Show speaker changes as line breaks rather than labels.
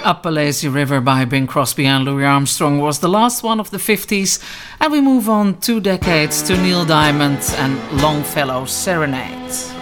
Up a Lazy River by Bing Crosby and Louis Armstrong was the last one of the 50s, and we move on 2 decades to Neil Diamond and Longfellow's Serenade.